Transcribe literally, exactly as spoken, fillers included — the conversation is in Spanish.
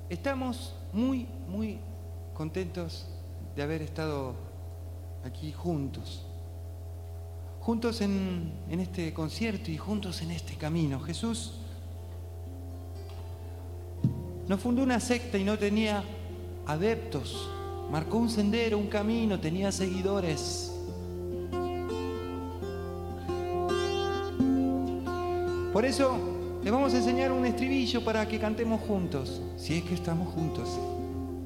Estamos muy, muy contentos de haber estado aquí juntos. Juntos en, en este concierto y juntos en este camino. Jesús no fundó una secta y no tenía adeptos. Marcó un sendero, un camino, tenía seguidores. Por eso les vamos a enseñar un estribillo para que cantemos juntos, si es que estamos juntos.